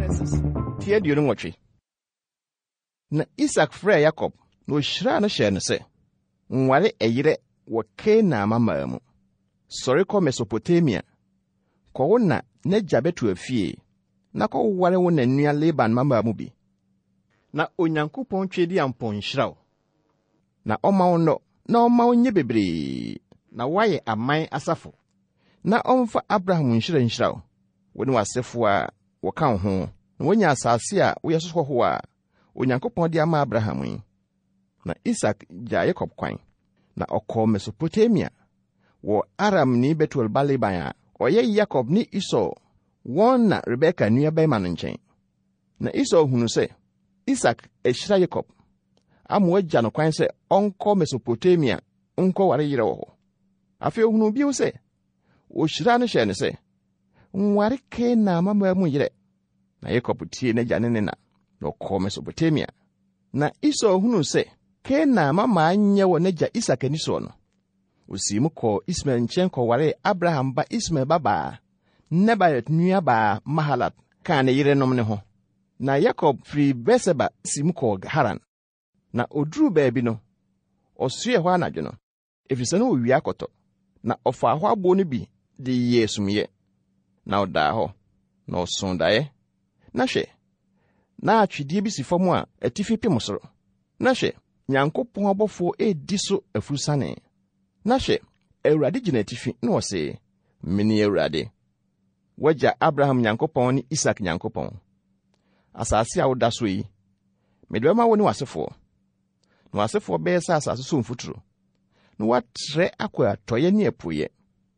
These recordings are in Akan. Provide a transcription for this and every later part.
Genesis tie duonu nwɔtwe. Na Isak frɛ Yakob na ohyira no hyɛ no sɛ, nware ɛyere wɔ Kanaan mama mu. Sɔre kɔ Mesopotamia, kɔwo na n'agya bɛto afie, na kɔware wo na nua Laban mama mu bi. Na Onyankopɔn twedi ampɔn nhyira wo. Na ɔma wo nnɔ, na ɔma wo nye bebree, na wayɛ aman asafo. Na ɔmfa Abraham nhyira wo, wo ne w'asefo a wɔka wo ho, na wonya asase a woyɛ so hɔho a Onyankopɔn de ama Abraham yi. Na Isak gya Yakob kwan, na ɔkɔɔ Mesopotamia, wɔ Aram ni Betuel ba Laban a ɔyɛ Yakob ne Esau wɔn na Rebeka nua bɛrima no nkyɛn. Na Esau hunu sɛ Isak ahyira Yakob, ama wagya no kwan sɛ ɔnkɔ Mesopotamia nkɔware yere wɔ hɔ. Afei ohunu bio sɛ ohyira no hyɛ no sɛ, nware Kanaan mama mu yere. Na Yakob tie n'agya ne na ɔkɔɔ Mesopotamia. Na Esau hunu sɛ Kanaan mama anyɛ wɔ n'agya Isak ani soɔ no, osii mu kɔɔ Ismael nkyɛn kɔware Abraham ba Ismael babaa, Nebaiot nuabaa Mahalat kaa ne yerenom ne ho. Na Yakob firi Berseba si mu kɔɔ Haran. Na oduru baabi no, ɔsoɛɛ hɔ anadwo no, efisɛ na owia akɔtɔ. Na ɔfaa hɔ abo no bi de yɛɛ sumyɛ. Na ɔdaa hɔ, na ɔsoo daeɛ. Na hwɛ, na atwedeɛ bi si fam a atifi pem soro. Na hwɛ, Nyankopɔn abɔfoɔ edi so afurusane. Na hwɛ, Awurade gyina atifi na ɔse, mene Awurade, wagya Abraham Nyankopɔn ne Isak Nyankopɔn. Asase a woda so yi, mede bɛma wo ne w'asefoɔ. Na w'asefoɔ bɛyɛ sɛ asase so mfuturo, na watrɛ akɔ atɔeɛ ne apueɛ,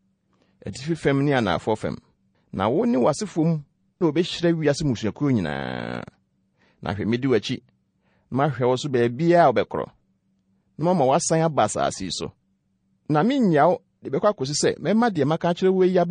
atifi fam ne anaafɔ fam. Na wo ne w'asefoɔ mu na wobɛhyira wiase mmusuakuo nyinaa. Na hwɛ, medi w'akyi, na mahwɛ wo so baabiara a wobɛkorɔ, na mama wasan aba asase yi so. Na mennya wo de bɛkɔ akɔsi sɛ mɛma deɛ maka akyerɛ wo yi